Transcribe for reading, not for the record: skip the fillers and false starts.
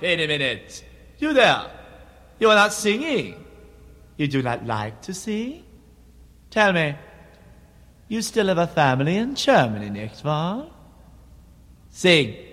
Wait a minute. You there. You are not singing. You do not like to sing? Tell me, you still have a family in Germany, nicht wahr? Sing.